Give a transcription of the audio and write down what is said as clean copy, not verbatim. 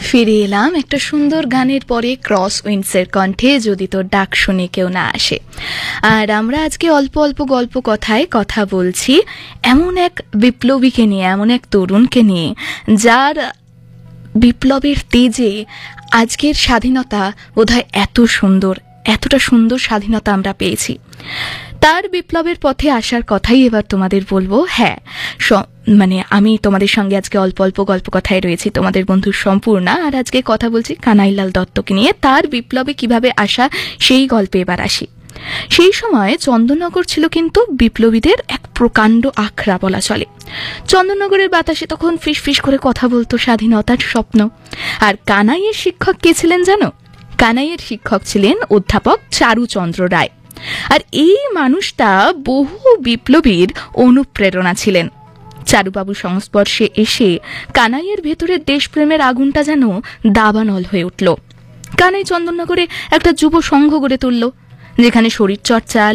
ফিরে এলাম একটা সুন্দর গানের পরে ক্রস উইন্ডসের কণ্ঠে যদি তোর ডাক শুনে কেউ না আসে। আর আমরা আজকে অল্প অল্প গল্প কথায় কথা বলছি এমন এক বিপ্লবীকে নিয়ে, এমন এক তরুণকে নিয়ে যার বিপ্লবের তেজে আজকের স্বাধীনতা বোধহয় এতটা সুন্দর স্বাধীনতা আমরা পেয়েছি। তার বিপ্লবের পথে আসার কথাই এবার তোমাদের বলবো। হ্যাঁ, আমি তোমাদের সঙ্গে আজকে অল্প অল্প গল্প কথায় রয়েছি, তোমাদের বন্ধু সম্পূর্ণা। আর আজকে কথা বলছি কানাইলাল দত্তকে নিয়ে, তার বিপ্লবে কিভাবে আসা সেই গল্পে এবার আসি। সেই সময় চন্দননগর ছিল কিন্তু বিপ্লবীদের এক প্রকাণ্ড আখড়া বলা চলে। চন্দননগরের বাতাসে তখন ফিস ফিস করে কথা বলতো স্বাধীনতার স্বপ্ন। আর কানাইয়ের শিক্ষক কে ছিলেন জানো? কানাইয়ের শিক্ষক ছিলেন অধ্যাপক চারুচন্দ্র রায়। আর এই মানুষটা বহু বিপ্লবীর অনুপ্রেরণা ছিলেন। চারুবাবুর সংস্পর্শে এসে কানাইয়ের ভেতরের দেশপ্রেমের আগুনটা যেন দাবানল হয়ে উঠল। কানাই চন্দননগরে একটা যুব সংঘ গড়ে তুলল, যেখানে শরীরচর্চা,